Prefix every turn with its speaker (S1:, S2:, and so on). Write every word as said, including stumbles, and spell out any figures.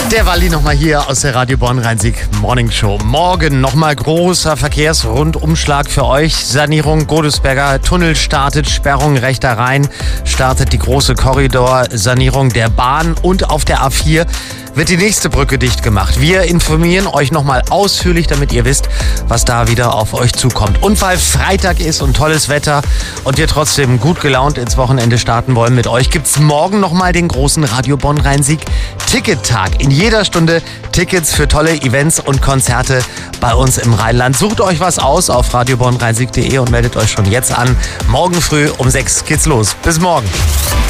S1: Der Walli nochmal hier aus der Radio Bonn-Rhein-Sieg Morning Show. Morgen nochmal großer Verkehrsrundumschlag für euch. Sanierung Godesberger Tunnel startet, Sperrung rechter Rhein startet die große Korridorsanierung der Bahn und auf der A vier wird die nächste Brücke dicht gemacht. Wir informieren euch nochmal ausführlich, damit ihr wisst, was da wieder auf euch zukommt. Und weil Freitag ist und tolles Wetter und wir trotzdem gut gelaunt ins Wochenende starten wollen mit euch, gibt's morgen nochmal den großen Radio Bonn-Rhein-Sieg Tickettag. In jeder Stunde Tickets für tolle Events und Konzerte bei uns im Rheinland. Sucht euch was aus auf radio bonn rhein sieg punkt de und meldet euch schon jetzt an. Morgen früh um sechs geht's los. Bis morgen.